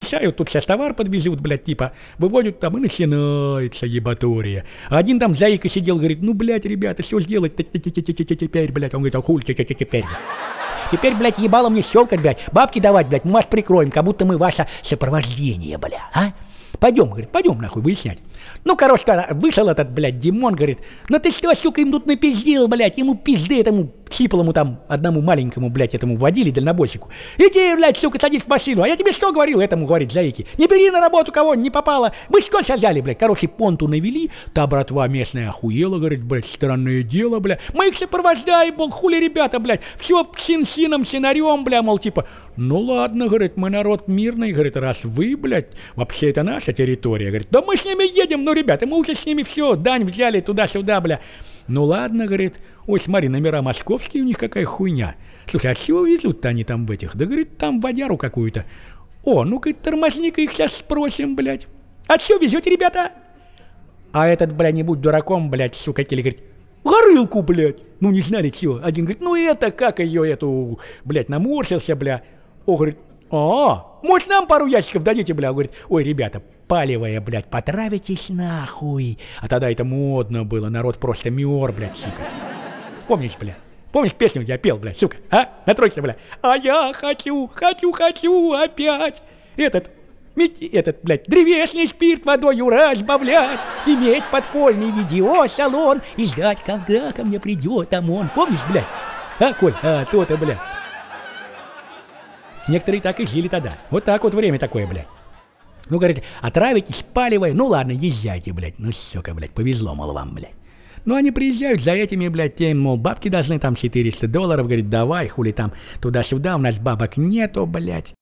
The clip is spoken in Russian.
решают, тут сейчас товар подвезут, блядь, типа, выводят там и начинается ебатория. А один там заика сидел, говорит, ну, блядь, ребята, что сделать теперь, блядь, он говорит, а хуй теперь. Теперь, блядь, ебало мне щелкать, блядь, бабки давать, блядь, мы вас прикроем, как будто мы ваше сопровождение, бля, а? Пойдем, говорит, пойдем нахуй выяснять. Ну, короче, вышел этот, блядь, Димон, говорит, ну ты что, сука, им тут напиздил, блядь, ему пизды этому сиплому там, одному маленькому, блядь, этому водили дальнобойщику. Иди, блядь, сука, садись в машину, а я тебе что говорил, этому, говорит, заики, не бери на работу кого не попало, мы что взяли, блядь, короче, понту навели, та братва местная охуела, говорит, блядь, странное дело, блядь, мы их сопровождаем, мол, хули ребята, блядь, все чин-сином, синарем, бля, мол, типа, ну ладно, говорит, мы народ мирный, говорит, раз вы, блядь, вообще это наша территория, говорит, да мы с ними едем, ну, ребята, мы уже с ними все, дань взяли туда-сюда, бля. Ну ладно, говорит, ой, смотри, номера московские у них какая хуйня. Слушай, а чего везут-то они там в этих? Да, говорит, там водяру какую-то. О, ну-ка, тормозни-ка их сейчас спросим, блядь. А что везете, ребята? А этот, бля, не будь дураком, блядь, сука, теле, говорит, горылку, блядь. Ну, не знали, чего. Один говорит, ну это, как ее, эту, блядь, наморщился, бля. О, говорит, может, нам пару ящиков дадите, бля? Говорит, ой, ребята, палевая, блядь, потравитесь нахуй. А тогда это модно было, народ просто мёр, блядь, сука. Помнишь, бля? Помнишь песню я пел, блядь, сука, а? На тройке, бля. А я хочу опять этот, блядь, древесный спирт водою разбавлять, иметь подпольный видеосалон и ждать, когда ко мне придет ОМОН. Помнишь, блядь? А, Коль? А, то-то, блядь. Некоторые так и жили тогда. Вот так вот время такое, блядь. Ну, говорит, отравитесь, палевая, ну ладно, езжайте, блядь. Ну, сука, блядь, повезло, мол, вам, блядь. Ну, они приезжают за этими, блядь, тем, мол, бабки должны там $400, говорит, давай, хули там, туда-сюда, у нас бабок нету, блядь.